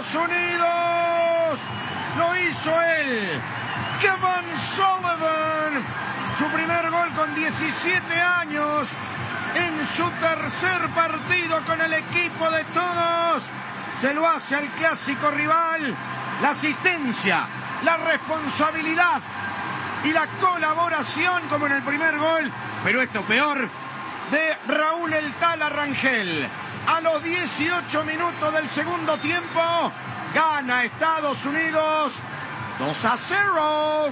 Estados Unidos. Lo hizo él, Kevin Sullivan. Su primer gol con 17 años en su tercer partido con el equipo de todos. Se lo hace al clásico rival. La asistencia, la responsabilidad y la colaboración como en el primer gol. Pero esto peor, de Raúl El Tala Rangel. A los 18 minutos del segundo tiempo, gana Estados Unidos 2-0.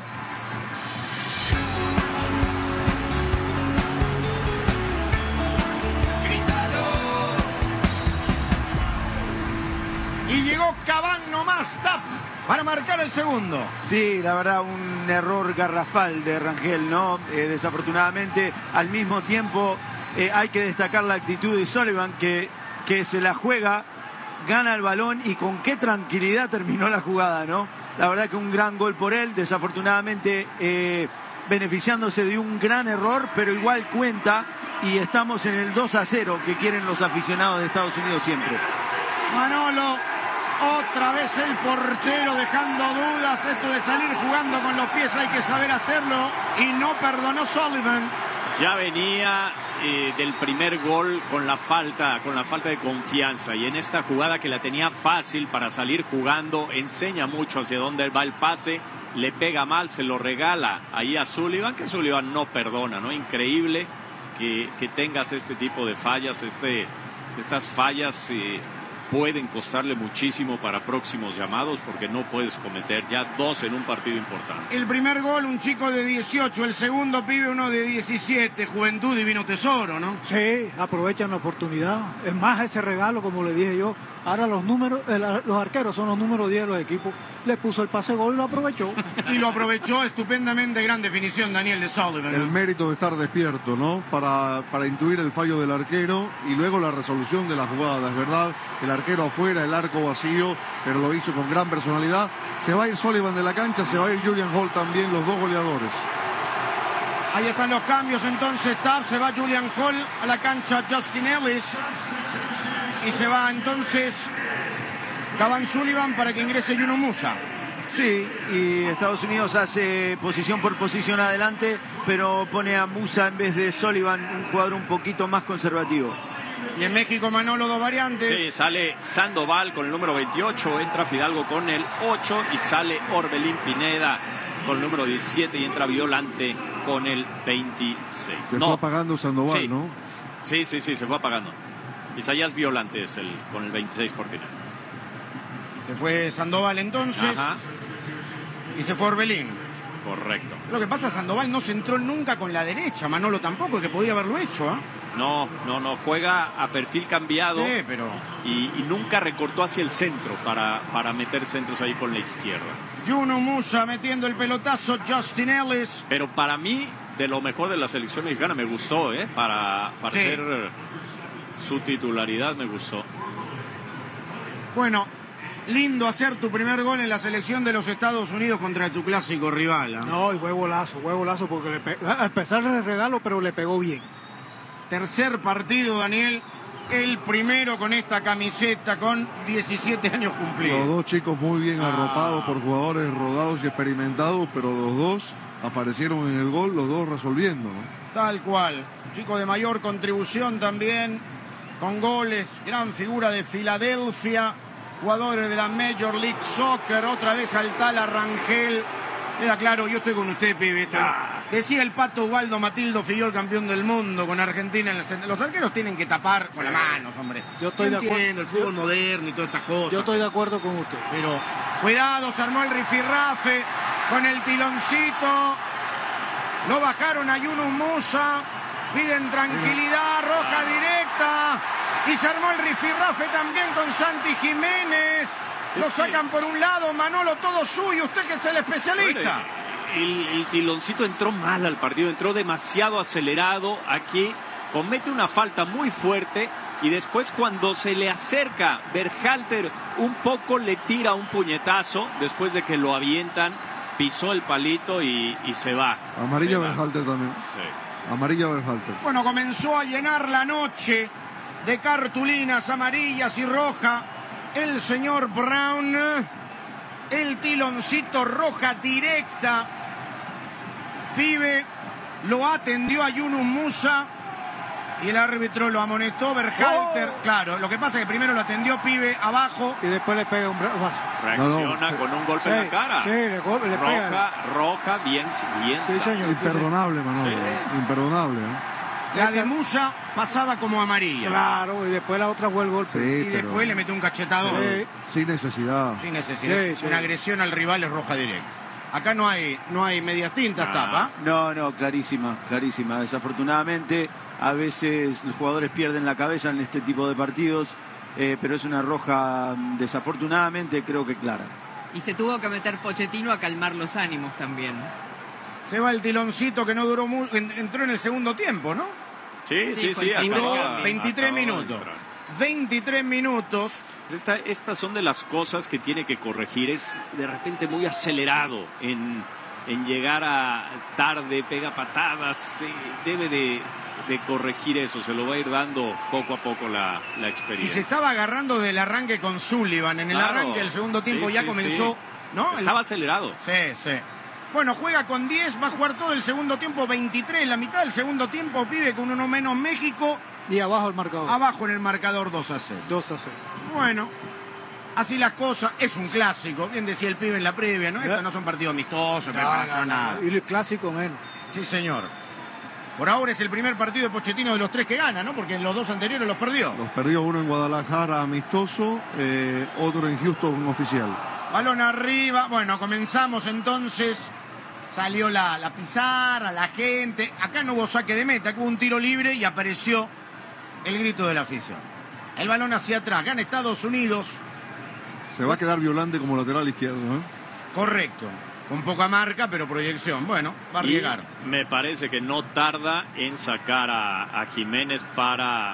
Y llegó Cavani nomás, para marcar el segundo. Sí, la verdad, un error garrafal de Rangel, ¿no? Desafortunadamente, al mismo tiempo, hay que destacar la actitud de Sullivan, que se la juega, gana el balón y con qué tranquilidad terminó la jugada, ¿no? La verdad que un gran gol por él, desafortunadamente beneficiándose de un gran error, pero igual cuenta y estamos en el 2-0 que quieren los aficionados de Estados Unidos siempre. Manolo, otra vez el portero dejando dudas. Esto de salir jugando con los pies hay que saber hacerlo y no perdonó Sullivan. Ya venía del primer gol con la falta de confianza, y en esta jugada que la tenía fácil para salir jugando, enseña mucho hacia dónde va el pase, le pega mal, se lo regala ahí a Sullivan, que Sullivan no perdona, ¿no? Increíble que tengas este tipo de fallas, estas fallas pueden costarle muchísimo para próximos llamados, porque no puedes cometer ya dos en un partido importante. El primer gol, un chico de 18, el segundo pibe, uno de 17, Juventud Divino Tesoro, ¿no? Sí, aprovechan la oportunidad. Es más, ese regalo, como le dije yo, ahora los números, los arqueros son los números 10 de los equipos. Le puso el pase gol y lo aprovechó. Y lo aprovechó estupendamente, gran definición, Daniel, de Sullivan, ¿no? El mérito de estar despierto, ¿no? Para intuir el fallo del arquero y luego la resolución de la jugada, es verdad. El arquero afuera, el arco vacío, pero lo hizo con gran personalidad. Se va a ir Sullivan de la cancha, se va a ir Julian Hall también, los dos goleadores. Ahí están los cambios entonces, se va Julian Hall a la cancha, Justin Ellis. Y se va entonces Cavani Sullivan para que ingrese Yunus Musa. Sí, y Estados Unidos hace posición por posición adelante, pero pone a Musa en vez de Sullivan, un jugador un poquito más conservativo. Y en México, Manolo, dos variantes. Sí, sale Sandoval con el número 28, entra Fidalgo con el 8 y sale Orbelín Pineda con el número 17 y entra Violante con el 26. Se fue apagando Sandoval, sí, ¿no? Sí, se fue apagando. Isaías Violante es con el 26 por Pineda. Se fue Sandoval entonces. Ajá. Y se fue Orbelín. Correcto. Lo que pasa, Sandoval no se entró nunca con la derecha, Manolo tampoco, que podía haberlo hecho, ¿eh? No, juega a perfil cambiado. Sí, pero... y nunca recortó hacia el centro para meter centros ahí con la izquierda. Yunus Musa metiendo el pelotazo, Justin Ellis. Pero para mí, de lo mejor de la selección mexicana, me gustó, para Sí. ser su titularidad, me gustó. Bueno, lindo hacer tu primer gol en la selección de los Estados Unidos contra tu clásico rival, ¿eh? No, y fue golazo, porque a pesar del regalo, pero le pegó bien. Tercer partido, Daniel, el primero con esta camiseta, con 17 años cumplidos. Los dos chicos muy bien arropados por jugadores rodados y experimentados, pero los dos aparecieron en el gol, los dos resolviendo, ¿no? Tal cual, chico de mayor contribución también, con goles, gran figura de Filadelfia, jugadores de la Major League Soccer, otra vez al Tala Rangel. Queda claro, yo estoy con usted, pibe. Decía el Pato Ubaldo Matildo Fillol, campeón del mundo con Argentina. Los arqueros tienen que tapar con las manos, hombre. Yo estoy de acuerdo. Entiendo, el fútbol moderno y todas estas cosas. Yo estoy de acuerdo con usted. Pero cuidado, se armó el rifirrafe con el tiloncito. Lo bajaron a Yunus Musa. Piden tranquilidad, roja directa. Y se armó el rifirrafe también con Santi Jiménez. Lo sacan por un lado, Manolo, todo suyo. Usted que es el especialista. El tiloncito entró mal al partido, entró demasiado acelerado. Aquí comete una falta muy fuerte y después, cuando se le acerca Berhalter un poco, le tira un puñetazo después de que lo avientan, pisó el palito y se va. Amarilla Berhalter también. Sí. Amarilla Berhalter. Bueno, comenzó a llenar la noche de cartulinas amarillas y rojas el señor Brown. El tiloncito, roja directa. Pibe lo atendió a Yunus Musa y el árbitro lo amonestó. Berhalter, claro, lo que pasa es que primero lo atendió Pibe abajo y después le pega un brazo. Reacciona con un golpe en la cara. Sí, le pega. Roja, bien. Sí, señor. Imperdonable, Manolo. Sí. Imperdonable. La de Musa pasaba como amarilla. Claro, y después la otra fue el golpe. Sí, y después le metió un cachetador. Sí. Sin necesidad. Sin necesidad. Sí. Una agresión al rival es roja directa. Acá no hay medias tintas, tapa. No, clarísima. Desafortunadamente, a veces los jugadores pierden la cabeza en este tipo de partidos, pero es una roja, desafortunadamente, creo que clara. Y se tuvo que meter Pochettino a calmar los ánimos también. Se va el tiloncito que no duró mucho, entró en el segundo tiempo, ¿no? Sí. Duró 23 minutos. 23 minutos. Estas son de las cosas que tiene que corregir. Es de repente muy acelerado en llegar a tarde, pega patadas. Debe de corregir eso. Se lo va a ir dando poco a poco la experiencia. Y se estaba agarrando del arranque con Sullivan. En el arranque del segundo tiempo ya comenzó, ¿no? Estaba acelerado. Sí. Bueno, juega con 10, va a jugar todo el segundo tiempo, 23, la mitad del segundo tiempo, Pibe con uno menos México. Y abajo el marcador. Abajo en el marcador 2-0. 2-0. Bueno, así las cosas, es un clásico, bien decía el Pibe en la previa, ¿no? Estos no son partidos amistosos, preparación, nada. Y el clásico menos. Sí, señor. Por ahora es el primer partido de Pochettino de los 3 que gana, ¿no? Porque en los 2 anteriores los perdió. Los perdió, uno en Guadalajara amistoso, otro en Houston oficial. Balón arriba, bueno, comenzamos entonces. Salió la pizarra, la gente. Acá no hubo saque de meta, hubo un tiro libre y apareció el grito de la afición. El balón hacia atrás, gana Estados Unidos. Se va a quedar Violante como lateral izquierdo, ¿eh? Correcto. Con poca marca, pero proyección. Bueno, va a llegar. Me parece que no tarda en sacar a Jiménez para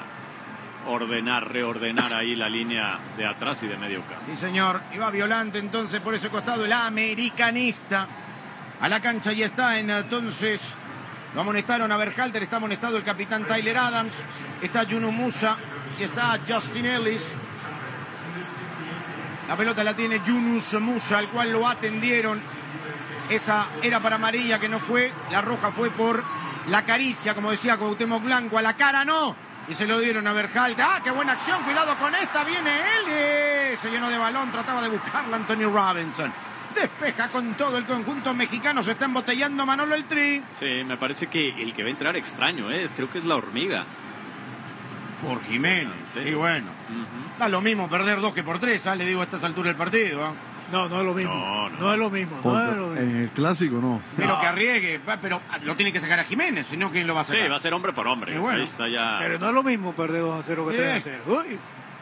reordenar ahí la línea de atrás y de medio campo. Sí, señor. Y va Violante entonces por ese costado, el americanista. A la cancha y está entonces. Lo amonestaron a Berhalter, está amonestado el capitán Tyler Adams, está Yunus Musa y está Justin Ellis. La pelota la tiene Yunus Musa, al cual lo atendieron. Esa era para amarilla, que no fue. La roja fue por la caricia, como decía Cuauhtémoc Blanco. A la cara no. Y se lo dieron a Berhalter. ¡Ah, qué buena acción! Cuidado con esta. Viene él. Se llenó de balón. Trataba de buscarla Antonio Robinson. Despeja con todo el conjunto mexicano. Se está embotellando Manolo el Tri. Sí, me parece que el que va a entrar extraño, creo que es la hormiga. Por Jiménez. Sí. Y bueno. Da lo mismo perder 2 que por 3, le digo a estas alturas del partido. No es lo mismo. No es lo mismo. En el clásico no. Pero que arriesgue, pero lo tiene que sacar a Jiménez, si no, ¿quién lo va a sacar? Sí, va a ser hombre por hombre. Y bueno. Ahí está ya. Pero no es lo mismo perder 2-0 que 3-0. Uy.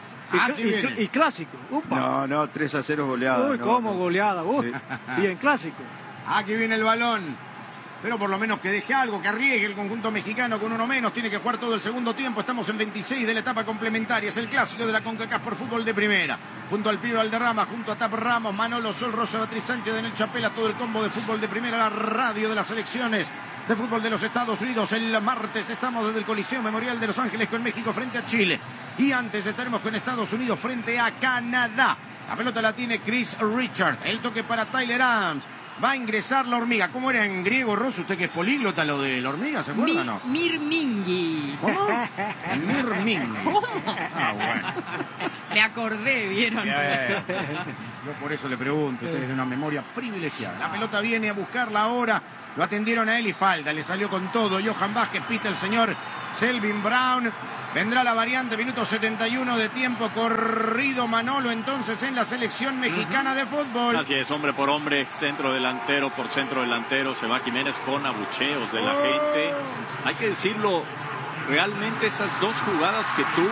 Y clásico. Upa. No, 3-0 goleada. Uy, ¿cómo goleada? Uy. Sí. Y en clásico. Aquí viene el balón. Pero por lo menos que deje algo, que arriesgue el conjunto mexicano con uno menos. Tiene que jugar todo el segundo tiempo. Estamos en 26 de la etapa complementaria. Es el clásico de la CONCACAF por fútbol de primera. Junto al Pibe Valderrama, junto a Tap Ramos, Manolo Sol, Rosa, Beatriz Sánchez, Daniel Chapela, todo el combo de fútbol de primera, la radio de las selecciones de fútbol de los Estados Unidos. El martes estamos desde el Coliseo Memorial de Los Ángeles con México frente a Chile. Y antes estaremos con Estados Unidos frente a Canadá. La pelota la tiene Chris Richard. El toque para Tyler Adams. Va a ingresar la hormiga. ¿Cómo era en griego, Rosso? Usted que es políglota, lo de la hormiga, ¿se acuerda o no? Mirmingui. ¿Cómo? Mirmingui. ¿Cómo? Ah, bueno. Me acordé, ¿vieron? Bien. Yo por eso le pregunto, usted es de una memoria privilegiada. La pelota viene a buscarla ahora. Lo atendieron a él y falta. Le salió con todo. Johan Vázquez pita el señor Selvin Brown. Vendrá la variante, minuto 71 de tiempo corrido. Manolo entonces en la selección mexicana de fútbol. Así es, hombre por hombre, centro delantero por centro delantero. Se va Jiménez con abucheos de la gente. Hay que decirlo, realmente esas dos jugadas que tuvo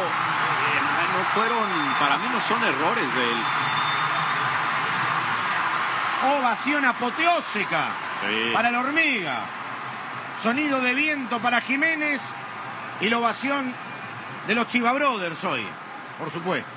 no fueron, para mí no son errores de él. Ovación apoteósica para la hormiga. Sonido de viento para Jiménez. Y la ovación de los Chiva Brothers hoy, por supuesto.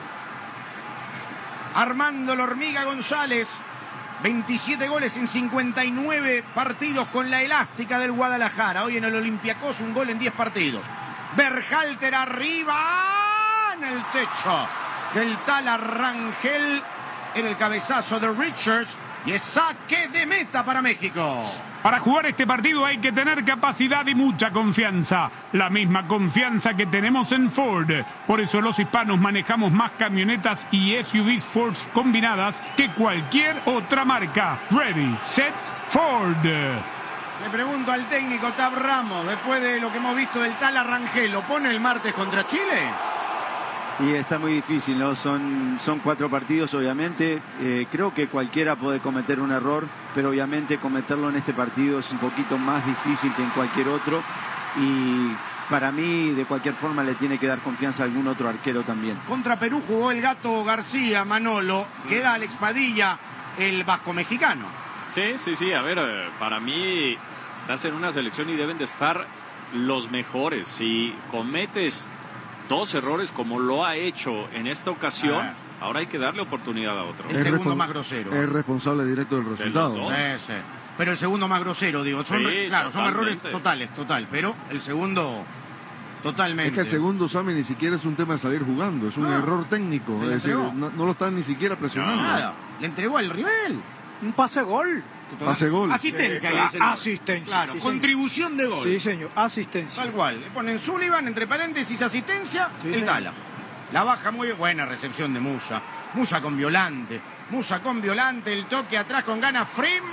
Armando la hormiga González, 27 goles en 59 partidos con la elástica del Guadalajara. Hoy en el Olympiacos un gol en 10 partidos. Berhalter arriba en el techo. del Tala Rangel. En el cabezazo de Richards. Y es saque de meta para México. Para jugar este partido hay que tener capacidad y mucha confianza. La misma confianza que tenemos en Ford. Por eso los hispanos manejamos más camionetas y SUVs Ford combinadas que cualquier otra marca. Ready, set, Ford. Le pregunto al técnico Tab Ramos, después de lo que hemos visto del Tala Rangel, ¿lo pone el martes contra Chile? Y está muy difícil, ¿no? Son 4 partidos, obviamente. Creo que cualquiera puede cometer un error, pero obviamente cometerlo en este partido es un poquito más difícil que en cualquier otro. Y para mí, de cualquier forma, le tiene que dar confianza a algún otro arquero también. Contra Perú jugó el Gato García, Manolo. Queda Alex Padilla, el vasco mexicano. Sí. A ver, para mí estás en una selección y deben de estar los mejores. Si cometes 2 errores como lo ha hecho en esta ocasión, ahora hay que darle oportunidad a otro. El segundo más grosero. Es responsable directo del resultado. Sí. Pero el segundo más grosero, digo. Son errores total. Pero el segundo, totalmente. Es que el segundo, Sammy, ni siquiera es un tema de salir jugando. Es un error técnico. Es decir, no lo están ni siquiera presionando. Nada. Le entregó al rival. Un pase-gol. Pase-gol. Asistencia. Asistencia. Claro, sí, contribución de gol. Sí, señor. Asistencia. Tal cual. Le ponen Sullivan, entre paréntesis, asistencia, el Tala. La baja muy buena recepción de Musa. Musa con Violante. El toque atrás con ganas. Freeman.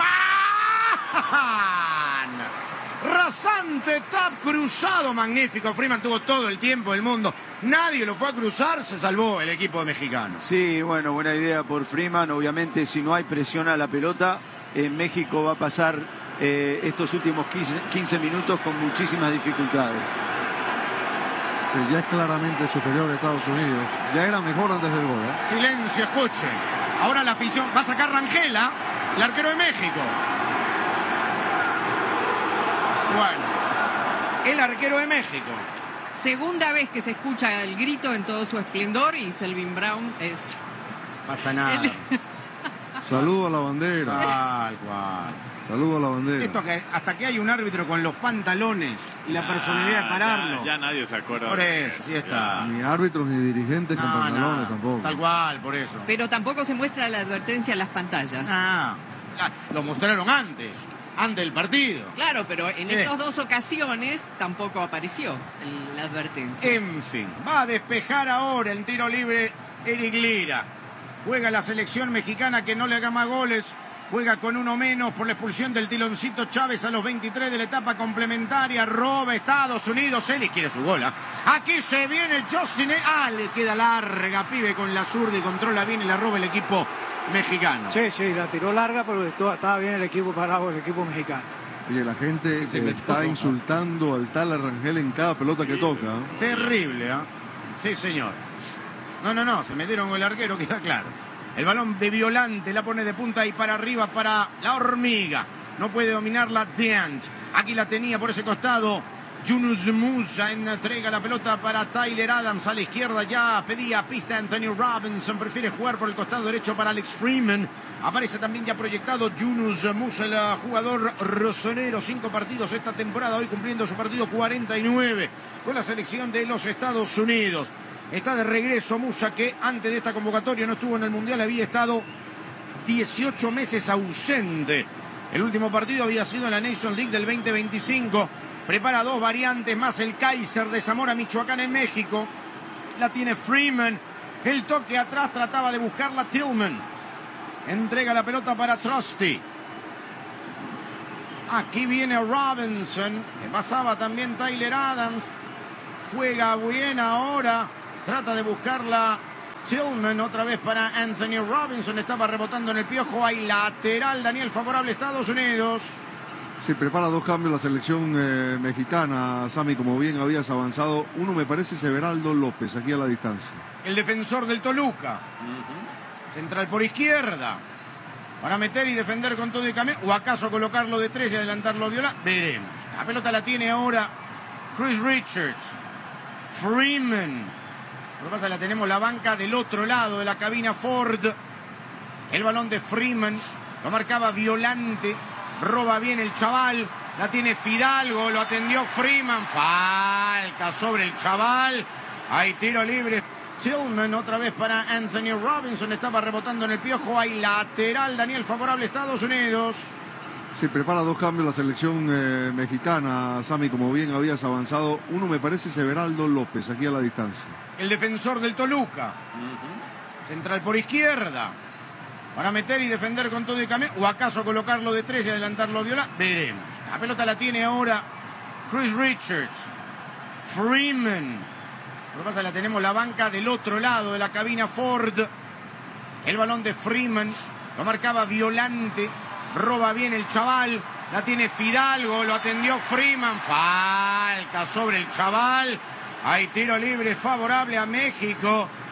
Rasante tap cruzado. Magnífico. Freeman tuvo todo el tiempo del mundo. Nadie lo fue a cruzar. Se salvó el equipo mexicano. Sí, bueno, buena idea por Freeman. Obviamente, si no hay presión a la pelota, México va a pasar estos últimos 15 minutos con muchísimas dificultades. Que ya es claramente superior a Estados Unidos. Ya era mejor antes del gol, Silencio, escuche. Ahora la afición va a sacar Rangela, el arquero de México. Bueno, el arquero de México. Segunda vez que se escucha el grito en todo su esplendor y Selvin Brown es... Pasa nada. Saludo a la bandera. Tal cual. Saludo a la bandera. Esto que hasta que hay un árbitro con los pantalones y la personalidad de pararlo. Ya nadie se acuerda. Por eso, sí está. Ni árbitros ni dirigentes con pantalones tampoco. Tal cual, por eso. Pero tampoco se muestra la advertencia en las pantallas. Lo mostraron antes del partido. Claro, pero en estas 2 ocasiones tampoco apareció la advertencia. En fin, va a despejar ahora el tiro libre Eric Lira. Juega la selección mexicana que no le haga más goles. Juega con 1 menos por la expulsión del Tiloncito Chávez a los 23 de la etapa complementaria. Roba Estados Unidos. Ellis quiere su gol. Aquí se viene Justin. Le queda larga, pibe, con la zurda y controla bien y la roba el equipo mexicano. Sí, la tiró larga, pero estaba bien el equipo parado, el equipo mexicano. Oye, la gente está insultando al Tala Rangel en cada pelota que toca. Terrible, Sí, señor. No, se metieron con el arquero, queda claro. El balón de Violante la pone de punta y para arriba para la Hormiga. No puede dominarla Diant. Aquí la tenía por ese costado Yunus Musa. Entrega la pelota para Tyler Adams a la izquierda. Ya pedía pista Anthony Robinson. Prefiere jugar por el costado derecho para Alex Freeman. Aparece también ya proyectado Yunus Musa, el jugador rosonero. 5 partidos esta temporada. Hoy cumpliendo su partido 49 con la selección de los Estados Unidos. Está de regreso Musa, que antes de esta convocatoria no estuvo en el Mundial, había estado 18 meses ausente. El último partido había sido en la Nations League del 2025. Prepara 2 variantes más el Kaiser de Zamora, Michoacán, en México. La tiene Freeman. El toque atrás trataba de buscarla Tillman. Entrega la pelota para Trusty. Aquí viene Robinson. Le pasaba también Tyler Adams. Juega bien ahora. Trata de buscarla Tillman, otra vez para Anthony Robinson. Estaba rebotando en el piojo. Hay lateral, Daniel, favorable a Estados Unidos. Se prepara 2 cambios la selección mexicana, Sammy, como bien habías avanzado. Uno me parece Severaldo López, aquí a la distancia. El defensor del Toluca. Central por izquierda. Para meter y defender con todo y cambio. O acaso colocarlo de 3 y adelantarlo a Viola. Veremos. La pelota la tiene ahora Chris Richards. Freeman. Lo que pasa, la tenemos la banca del otro lado de la cabina Ford. El balón de Freeman. Lo marcaba Violante. Roba bien el chaval. La tiene Fidalgo. Lo atendió Freeman. Falta sobre el chaval. Hay tiro libre Tillman, otra vez para Anthony Robinson, estaba rebotando en el Piojo, hay lateral, Daniel, favorable a Estados Unidos. Se prepara 2 cambios la selección mexicana, Sammy, como bien habías avanzado. Uno me parece es Everaldo López, aquí a la distancia. El defensor del Toluca. Central por izquierda. Para meter y defender con todo y camino. O acaso colocarlo de 3 y adelantarlo a Viola. Veremos. La pelota la tiene ahora Chris Richards. Freeman. Lo que pasa, la tenemos la banca del otro lado de la cabina Ford. El balón de Freeman. Lo marcaba Violante. Roba bien el chaval. La tiene Fidalgo. Lo atendió Freeman. Falta sobre el chaval. Hay tiro libre favorable a México.